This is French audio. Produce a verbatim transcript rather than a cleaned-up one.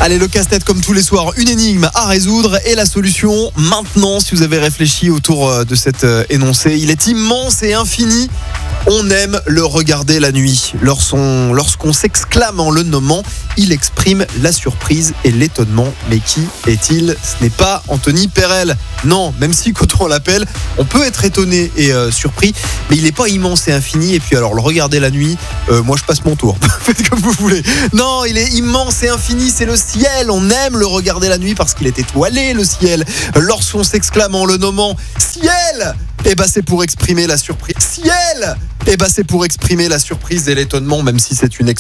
Allez, le casse-tête comme tous les soirs, une énigme à résoudre et la solution maintenant, si vous avez réfléchi autour de cet énoncé, il est immense et infini. On aime le regarder la nuit. Lorsqu'on, lorsqu'on s'exclame en le nommant, il exprime la surprise et l'étonnement. Mais qui est-il ? Ce n'est pas Anthony Perel. Non, même si quand on l'appelle, on peut être étonné et euh, surpris, mais il n'est pas immense et infini. Et puis alors, le regarder la nuit, euh, moi je passe mon tour. Faites comme vous voulez. Non, il est immense et infini, c'est le ciel. On aime le regarder la nuit parce qu'il est étoilé, le ciel. Lorsqu'on s'exclame en le nommant « Ciel !» Eh ben c'est pour exprimer la surprise. Ciel ! Eh ben c'est pour exprimer la surprise et l'étonnement, même si c'est une